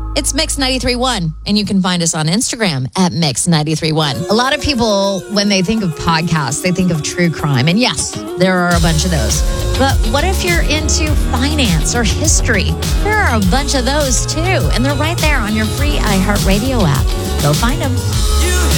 It's Mix 93.1, and you can find us on Instagram at Mix 93.1. A lot of people, when they think of podcasts, they think of true crime. And yes, there are a bunch of those. But what if you're into finance or history? There are a bunch of those too, and they're right there on your free iHeartRadio app. Go find them.